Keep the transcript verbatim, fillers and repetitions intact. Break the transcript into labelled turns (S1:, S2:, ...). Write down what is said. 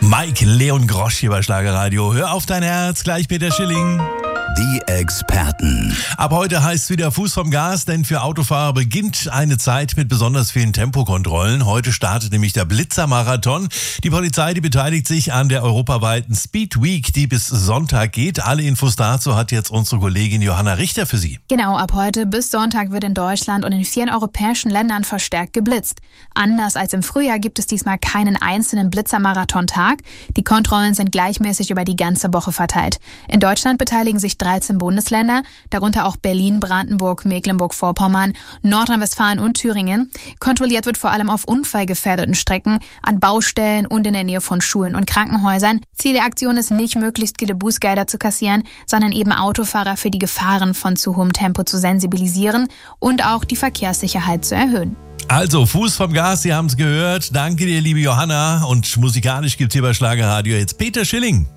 S1: Mike Leon Grosch hier bei Schlagerradio. Hör auf dein Herz, gleich Peter Schilling.
S2: Die Experten.
S1: Ab heute heißt es wieder Fuß vom Gas, denn für Autofahrer beginnt eine Zeit mit besonders vielen Tempokontrollen. Heute startet nämlich der Blitzermarathon. Die Polizei, die beteiligt sich an der europaweiten Speed Week, die bis Sonntag geht. Alle Infos dazu hat jetzt unsere Kollegin Johanna Richter für Sie.
S3: Genau, ab heute bis Sonntag wird in Deutschland und in vielen europäischen Ländern verstärkt geblitzt. Anders als im Frühjahr gibt es diesmal keinen einzelnen Blitzermarathon-Tag. Die Kontrollen sind gleichmäßig über die ganze Woche verteilt. In Deutschland beteiligen sich dreizehn Bundesländer, darunter auch Berlin, Brandenburg, Mecklenburg-Vorpommern, Nordrhein-Westfalen und Thüringen. Kontrolliert wird vor allem auf unfallgefährdeten Strecken, an Baustellen und in der Nähe von Schulen und Krankenhäusern. Ziel der Aktion ist nicht, möglichst viele Bußgelder zu kassieren, sondern eben Autofahrer für die Gefahren von zu hohem Tempo zu sensibilisieren und auch die Verkehrssicherheit zu erhöhen.
S1: Also, Fuß vom Gas, Sie haben es gehört. Danke dir, liebe Johanna. Und musikalisch gibt's hier bei Schlagerradio jetzt Peter Schilling.